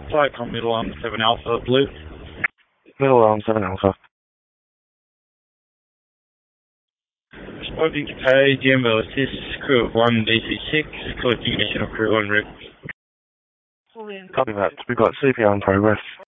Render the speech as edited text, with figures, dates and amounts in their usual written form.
Flight on middle arm 7 Alpha, blue. Middle arm 7 Alpha. Responding to page, GML assist, crew of 1, DC6, collecting additional crew en route. Copy that. We've got CPR in progress.